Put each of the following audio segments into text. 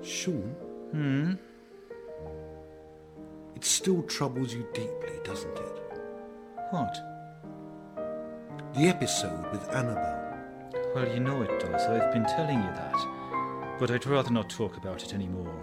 Sean? It still troubles you deeply, doesn't it? What? The episode with Annabelle. Well, you know it does. I've been telling you that. But I'd rather not talk about it anymore.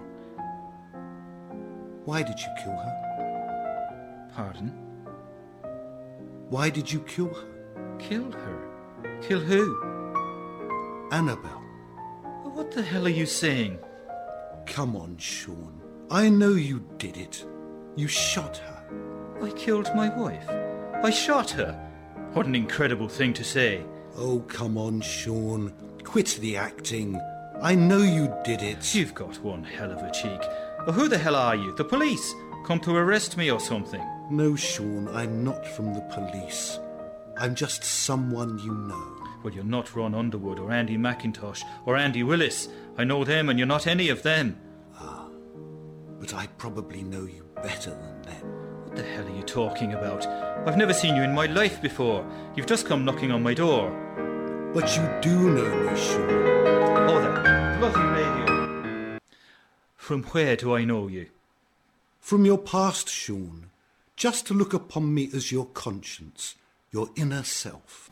Why did you kill her? Pardon? Why did you kill her? Kill her? Kill who? Annabelle. What the hell are you saying? Come on, Sean. I know you did it. You shot her. I killed my wife. I shot her. What an incredible thing to say. Oh, come on, Sean. Quit the acting. I know you did it. You've got one hell of a cheek. Who the hell are you? The police? Come to arrest me or something? No, Sean, I'm not from the police. I'm just someone you know. Well, you're not Ron Underwood or Andy McIntosh or Andy Willis. I know them and you're not any of them. But I probably know you better than them. What the hell are you talking about? I've never seen you in my life before. You've just come knocking on my door. But you do know me, Sean. Oh, that bloody radio. From where do I know you? From your past, Sean. Just to look upon me as your conscience, your inner self.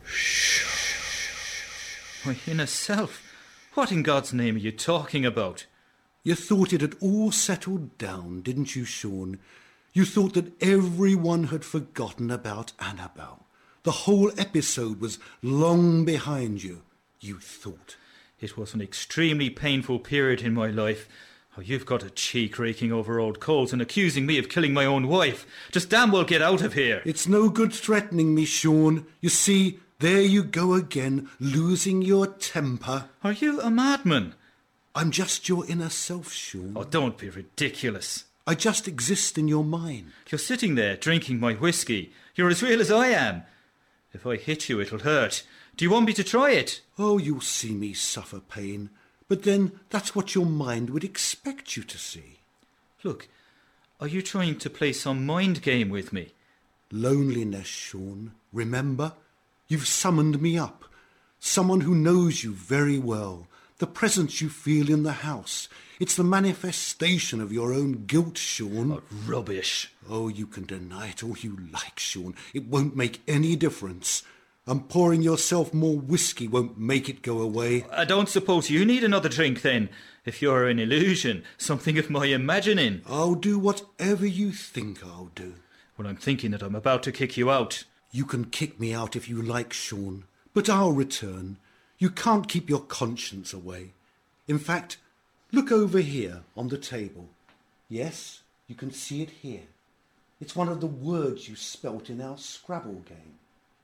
My inner self? What in God's name are you talking about? You thought it had all settled down, didn't you, Sean? You thought that everyone had forgotten about Annabelle. The whole episode was long behind you, you thought. It was an extremely painful period in my life. Oh, you've got a cheek raking over old coals and accusing me of killing my own wife. Just damn well get out of here. It's no good threatening me, Sean. You see, there you go again, losing your temper. Are you a madman? I'm just your inner self, Sean. Oh, don't be ridiculous. I just exist in your mind. You're sitting there drinking my whiskey. You're as real as I am. If I hit you, it'll hurt. Do you want me to try it? Oh, you'll see me suffer pain. But then that's what your mind would expect you to see. Look, are you trying to play some mind game with me? Loneliness, Sean. Remember? You've summoned me up. Someone who knows you very well. The presence you feel in the house. It's the manifestation of your own guilt, Sean. Oh, rubbish. Oh, you can deny it all you like, Sean. It won't make any difference. And pouring yourself more whiskey won't make it go away. I don't suppose you need another drink then, if you're an illusion, something of my imagining. I'll do whatever you think I'll do. Well, I'm thinking that I'm about to kick you out. You can kick me out if you like, Sean, but I'll return. You can't keep your conscience away. In fact, look over here on the table. Yes, you can see it here. It's one of the words you spelt in our Scrabble game.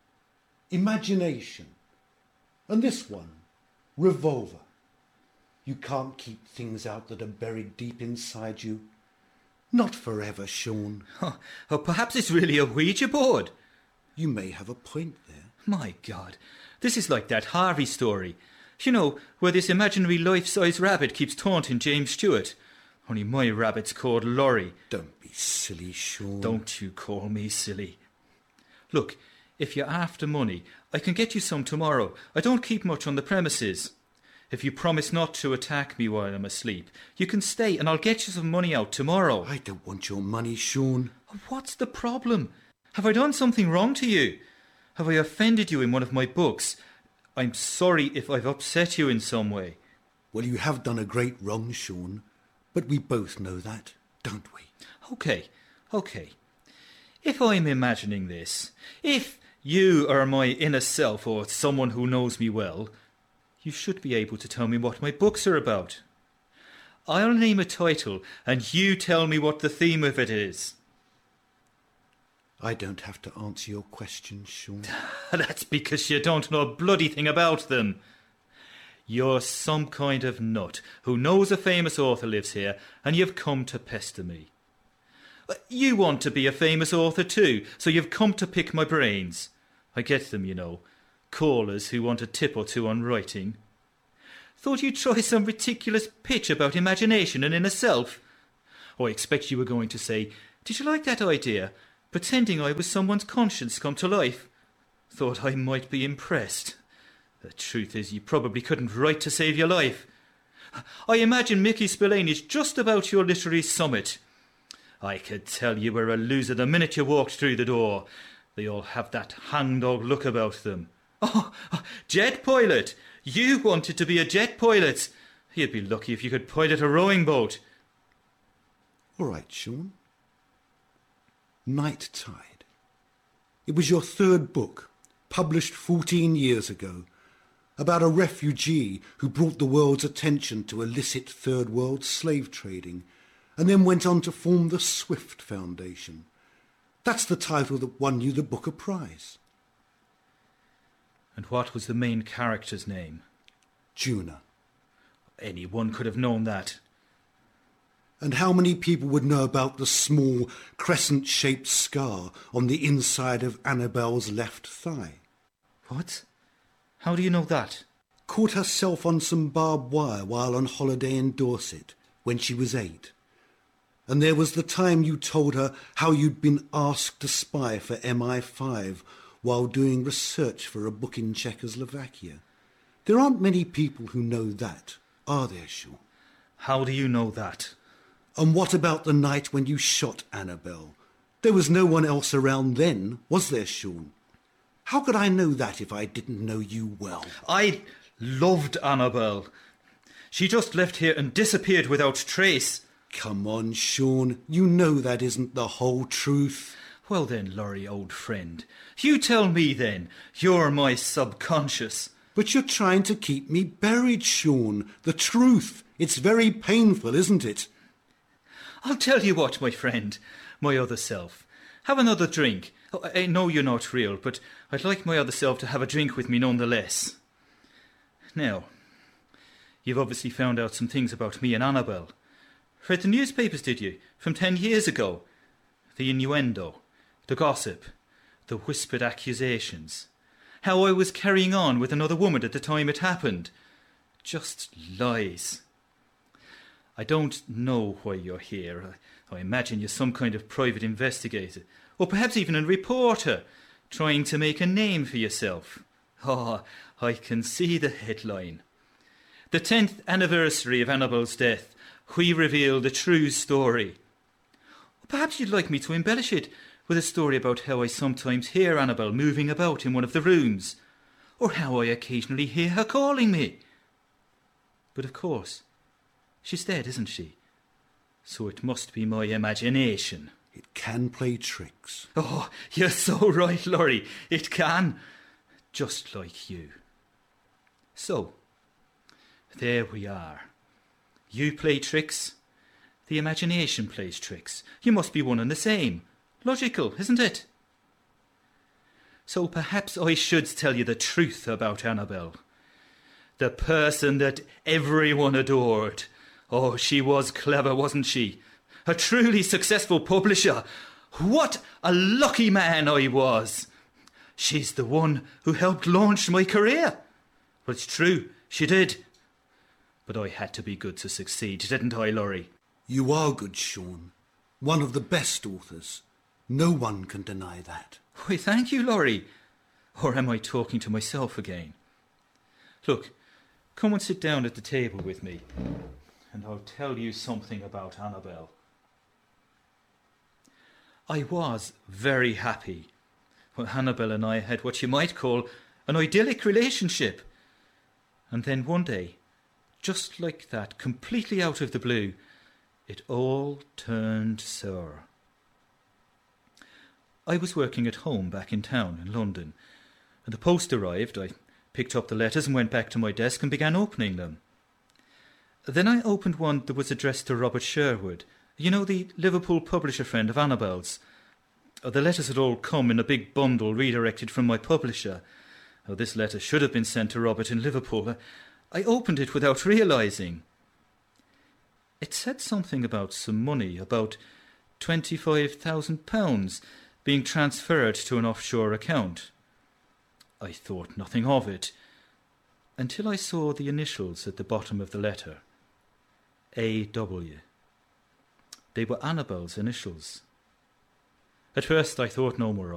Imagination. And this one, revolver. You can't keep things out that are buried deep inside you. Not forever, Sean. Oh, perhaps it's really a Ouija board. You may have a point there. My God, this is like that Harvey story. You know, where this imaginary life-size rabbit keeps taunting James Stewart. Only my rabbit's called Laurie. Don't be silly, Sean. Don't you call me silly. Look, if you're after money, I can get you some tomorrow. I don't keep much on the premises. If you promise not to attack me while I'm asleep, you can stay and I'll get you some money out tomorrow. I don't want your money, Sean. What's the problem? Have I done something wrong to you? Have I offended you in one of my books? I'm sorry if I've upset you in some way. Well, you have done a great wrong, Sean. But we both know that, don't we? Okay. If I'm imagining this, if you are my inner self or someone who knows me well, you should be able to tell me what my books are about. I'll name a title and you tell me what the theme of it is. I don't have to answer your questions, Sean. That's because you don't know a bloody thing about them. You're some kind of nut who knows a famous author lives here and you've come to pester me. You want to be a famous author too, so you've come to pick my brains. I get them, you know. Callers who want a tip or two on writing. Thought you'd try some ridiculous pitch about imagination and inner self. Oh, I expect you were going to say, did you like that idea? Pretending I was someone's conscience come to life. Thought I might be impressed. The truth is you probably couldn't write to save your life. I imagine Mickey Spillane is just about your literary summit. I could tell you were a loser the minute you walked through the door. They all have that hangdog look about them. Oh, jet pilot! You wanted to be a jet pilot. You'd be lucky if you could pilot a rowing boat. All right, Sean. Night Tide. It was your third book, published 14 years ago, about a refugee who brought the world's attention to illicit third world slave trading and then went on to form the Swift Foundation. That's the title that won you the Booker Prize. And what was the main character's name? Juna. Anyone could have known that. And how many people would know about the small crescent-shaped scar on the inside of Annabelle's left thigh? What? How do you know that? Caught herself on some barbed wire while on holiday in Dorset when she was 8. And there was the time you told her how you'd been asked to spy for MI5 while doing research for a book in Czechoslovakia. There aren't many people who know that, are there, Sean? How do you know that? And what about the night when you shot Annabelle? There was no one else around then, was there, Sean? How could I know that if I didn't know you well? I loved Annabelle. She just left here and disappeared without trace. Come on, Sean. You know that isn't the whole truth. Well then, Laurie, old friend, you tell me then. You're my subconscious. But you're trying to keep me buried, Sean. The truth. It's very painful, isn't it? I'll tell you what, my friend, my other self. Have another drink. I know you're not real, but I'd like my other self to have a drink with me nonetheless. Now, you've obviously found out some things about me and Annabelle. Read the newspapers, did you? From 10 years ago. The innuendo, the gossip, the whispered accusations. How I was carrying on with another woman at the time it happened. Just lies. I don't know why you're here. I imagine you're some kind of private investigator, or perhaps even a reporter, trying to make a name for yourself. Oh, I can see the headline. The 10th anniversary of Annabelle's death. We reveal the true story. Perhaps you'd like me to embellish it with a story about how I sometimes hear Annabelle moving about in one of the rooms, or how I occasionally hear her calling me. But of course, she's dead, isn't she? So it must be my imagination. It can play tricks. Oh, you're so right, Laurie. It can. Just like you. So, there we are. You play tricks. The imagination plays tricks. You must be one and the same. Logical, isn't it? So perhaps I should tell you the truth about Annabelle. The person that everyone adored. Oh, she was clever, wasn't she? A truly successful publisher. What a lucky man I was. She's the one who helped launch my career. Well, it's true, she did. But I had to be good to succeed, didn't I, Laurie? You are good, Sean. One of the best authors. No one can deny that. Why, thank you, Laurie. Or am I talking to myself again? Look, come and sit down at the table with me, and I'll tell you something about Annabelle. I was very happy. Well, Annabelle and I had what you might call an idyllic relationship. And then one day, just like that, completely out of the blue, it all turned sour. I was working at home back in town in London, and the post arrived. I picked up the letters and went back to my desk and began opening them. Then I opened one that was addressed to Robert Sherwood, you know, the Liverpool publisher friend of Annabelle's. The letters had all come in a big bundle redirected from my publisher. This letter should have been sent to Robert in Liverpool. I opened it without realising. It said something about some money, about £25,000 being transferred to an offshore account. I thought nothing of it, until I saw the initials at the bottom of the letter. A.W. They were Annabelle's initials. At first I thought no more